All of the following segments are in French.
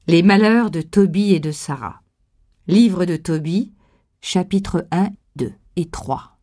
Les malheurs de Tobie et de Sarah. Livre de Tobie, chapitres 1, 2 et 3.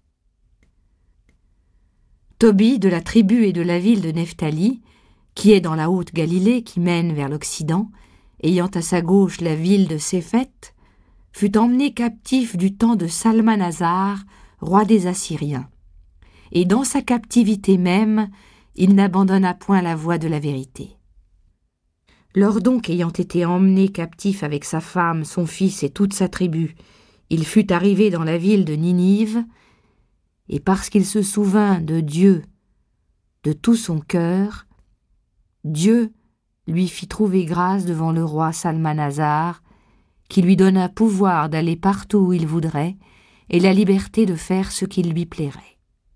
Tobie, de la tribu et de la ville de Nephtali, qui est dans la haute Galilée qui mène vers l'Occident, ayant à sa gauche la ville de Sépheth, fut emmené captif du temps de Salmanasar, roi des Assyriens. Et dans sa captivité même, il n'abandonna point la voie de la vérité. Lors donc ayant été emmené captif avec sa femme, son fils et toute sa tribu, il fut arrivé dans la ville de Ninive, et parce qu'il se souvint de Dieu de tout son cœur, Dieu lui fit trouver grâce devant le roi Salmanasar, qui lui donna pouvoir d'aller partout où il voudrait et la liberté de faire ce qu'il lui plairait.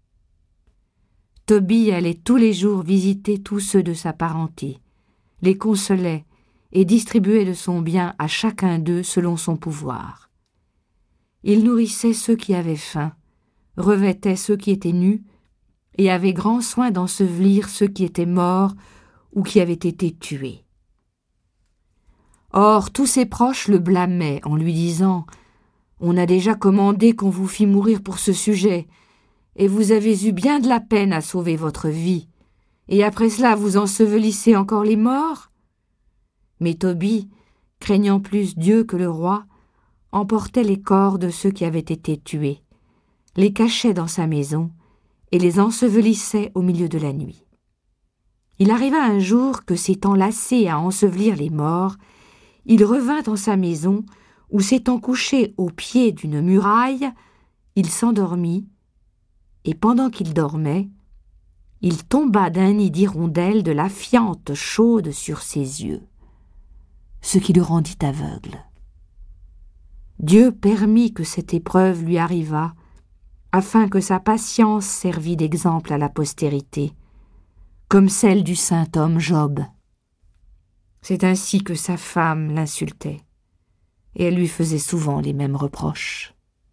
Tobie allait tous les jours visiter tous ceux de sa parenté, les consolait et distribuait de son bien à chacun d'eux selon son pouvoir. Il nourrissait ceux qui avaient faim, revêtait ceux qui étaient nus, et avait grand soin d'ensevelir ceux qui étaient morts ou qui avaient été tués. Or, tous ses proches le blâmaient en lui disant « On a déjà commandé qu'on vous fît mourir pour ce sujet, et vous avez eu bien de la peine à sauver votre vie. Et après cela, vous ensevelissez encore les morts ?» Mais Tobie, craignant plus Dieu que le roi, emportait les corps de ceux qui avaient été tués, les cachait dans sa maison et les ensevelissait au milieu de la nuit. Il arriva un jour que, s'étant lassé à ensevelir les morts, il revint dans sa maison où, s'étant couché au pied d'une muraille, il s'endormit, et pendant qu'il dormait, il tomba d'un nid d'hirondelles de la fiente chaude sur ses yeux, ce qui le rendit aveugle. Dieu permit que cette épreuve lui arrivât, afin que sa patience servît d'exemple à la postérité, comme celle du saint homme Job. C'est ainsi que sa femme l'insultait, et elle lui faisait souvent les mêmes reproches.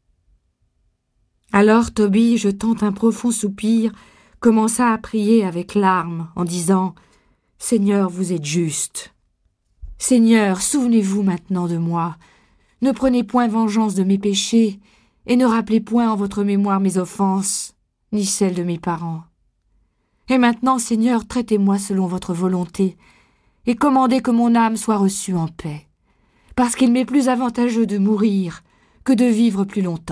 Alors Tobie, jetant un profond soupir, commença à prier avec larmes, en disant « Seigneur, vous êtes juste. Seigneur, souvenez-vous maintenant de moi. Ne prenez point vengeance de mes péchés, et ne rappelez point en votre mémoire mes offenses, ni celles de mes parents. Et maintenant, Seigneur, traitez-moi selon votre volonté, et commandez que mon âme soit reçue en paix, parce qu'il m'est plus avantageux de mourir que de vivre plus longtemps. »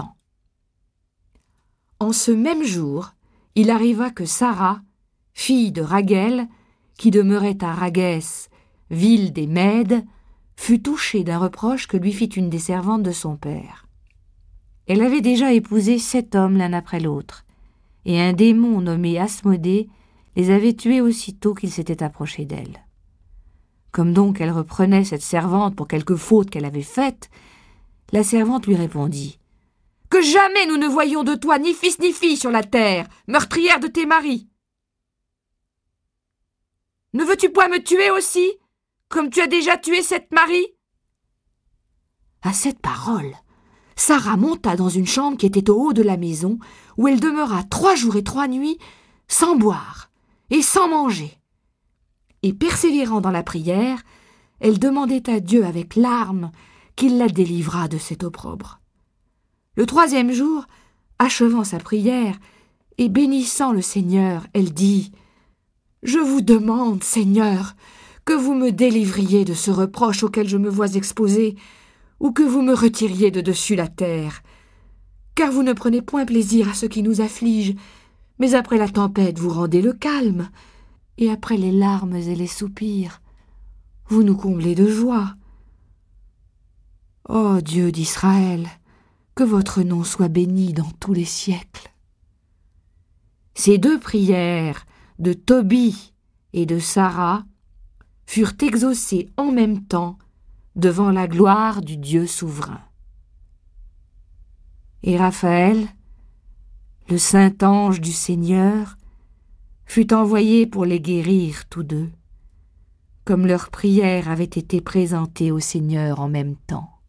En ce même jour, il arriva que Sarah, fille de Raguel, qui demeurait à Ragès, ville des Mèdes, fut touchée d'un reproche que lui fit une des servantes de son père. Elle avait déjà épousé 7 hommes l'un après l'autre, et un démon nommé Asmodée les avait tués aussitôt qu'il s'était approché d'elle. Comme donc elle reprenait cette servante pour quelque faute qu'elle avait faite, la servante lui répondit « Que jamais nous ne voyions de toi ni fils ni fille sur la terre, meurtrière de tes maris. Ne veux-tu point me tuer aussi, comme tu as déjà tué 7 maris ?» À cette parole, Sarah monta dans une chambre qui était au haut de la maison, où elle demeura 3 jours et 3 nuits, sans boire et sans manger. Et persévérant dans la prière, elle demandait à Dieu avec larmes qu'il la délivrât de cet opprobre. Le 3e jour, achevant sa prière et bénissant le Seigneur, elle dit « Je vous demande, Seigneur, que vous me délivriez de ce reproche auquel je me vois exposée, ou que vous me retiriez de dessus la terre. Car vous ne prenez point plaisir à ce qui nous afflige, mais après la tempête vous rendez le calme, et après les larmes et les soupirs, vous nous comblez de joie. Ô Dieu d'Israël, que votre nom soit béni dans tous les siècles. » Ces 2 prières de Tobie et de Sarah furent exaucées en même temps devant la gloire du Dieu souverain. Et Raphaël, le saint ange du Seigneur, fut envoyé pour les guérir tous 2, comme leurs prières avaient été présentées au Seigneur en même temps.